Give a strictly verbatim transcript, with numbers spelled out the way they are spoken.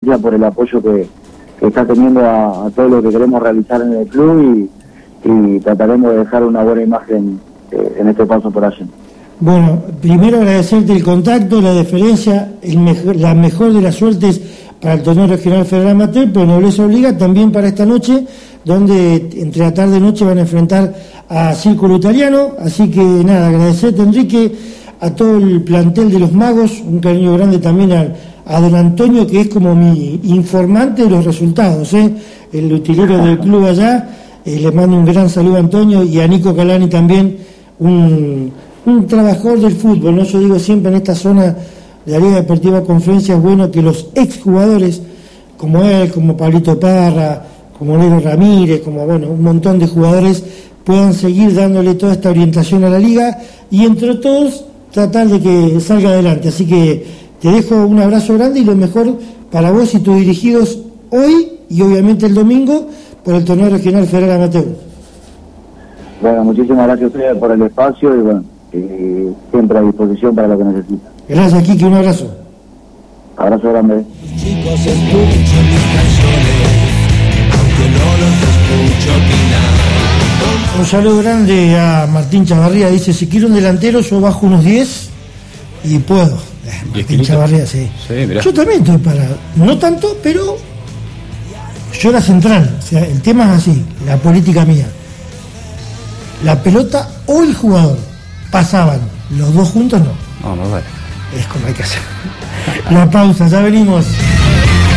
Florencia por el apoyo que, que está teniendo a, a todo lo que queremos realizar en el club y, y trataremos de dejar una buena imagen eh, en este paso por allá. Bueno, primero agradecerte el contacto, la deferencia, el mejor, la mejor de las suertes para el torneo regional federal amateur, pero nobleza obliga también para esta noche, donde entre la tarde y noche van a enfrentar a Círculo Italiano. Así que nada, agradecerte, Enrique, a todo el plantel de los magos, un cariño grande también a, a don Antonio, que es como mi informante de los resultados, ¿eh? El utilero del club allá. Eh, le mando un gran saludo a Antonio y a Nico Calani también, un, un trabajador del fútbol, ¿no? Yo digo siempre en esta zona de la Liga Deportiva Confluencia es bueno que los exjugadores como él, como Pablito Parra, como Lero Ramírez, como bueno, un montón de jugadores puedan seguir dándole toda esta orientación a la liga y entre todos tratar de que salga adelante. Así que te dejo un abrazo grande y lo mejor para vos y tus dirigidos hoy y obviamente el domingo por el torneo regional federal amateur. Bueno, muchísimas gracias a ustedes por el espacio y bueno, eh, siempre a disposición para lo que necesiten. Gracias, Kiki, un abrazo. Abrazo grande. Chicos, escucho mis canciones, aunque no los escucho opinar. Un saludo grande a Martín Chavarría, dice, si quiero un delantero yo bajo unos diez y puedo. Eh, Martín Chavarría, sí. sí yo también estoy para, no tanto, pero yo era central, o sea, el tema es así, la política mía. La pelota o el jugador pasaban, los dos juntos no. No, no vale. Es como hay que hacer. La pausa, ya venimos.